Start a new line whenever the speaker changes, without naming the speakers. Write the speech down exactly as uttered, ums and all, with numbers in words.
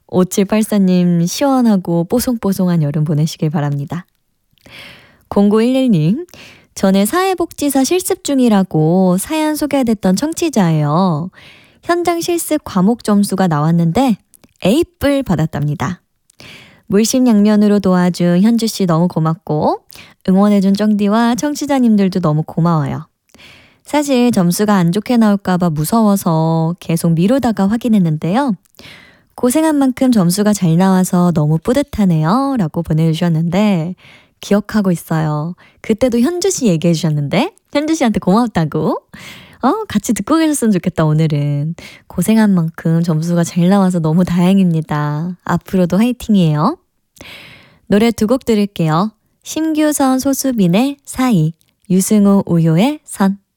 오칠팔사님 시원하고 뽀송뽀송한 여름 보내시길 바랍니다. 공구일일님, 전에 사회복지사 실습 중이라고 사연 소개됐던 청취자예요. 현장 실습 과목 점수가 나왔는데 에이 뿔 받았답니다. 물심양면으로 도와준 현주씨 너무 고맙고 응원해준 쩡디와 청취자님들도 너무 고마워요. 사실 점수가 안 좋게 나올까봐 무서워서 계속 미루다가 확인했는데요. 고생한 만큼 점수가 잘 나와서 너무 뿌듯하네요 라고 보내주셨는데 기억하고 있어요. 그때도 현주씨 얘기해 주셨는데 현주씨한테 고맙다고. 어, 같이 듣고 계셨으면 좋겠다. 오늘은 고생한 만큼 점수가 잘 나와서 너무 다행입니다. 앞으로도 화이팅이에요. 노래 두 곡 들을게요. 심규선 소수빈의 사이, 유승우 우효의 선.